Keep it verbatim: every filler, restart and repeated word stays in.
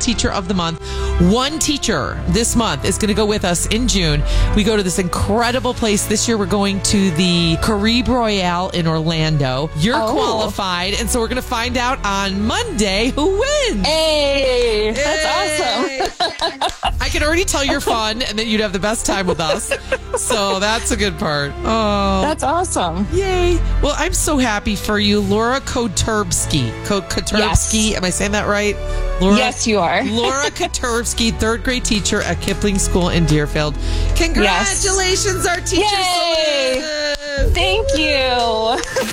Teacher of the Month. One teacher this month is going to go with us in June. We go to this incredible place. This year we're going to the Caribe Royale in Orlando. You're Oh. qualified, and so we're going to find out on Monday who wins. Hey, that's Yay! awesome. I can already tell you're fun and that you'd have the best time with us. So that's a good part. Oh, That's awesome. yay. Well, I'm so happy for you, Laura Koturbsky. Ko- Koturbsky, Yes. am I saying that right? Laura, Yes, you are. Laura Koturbsky, third grade teacher at Kipling School in Deerfield. Congratulations, our teacher. Yay! Solon. Thank you.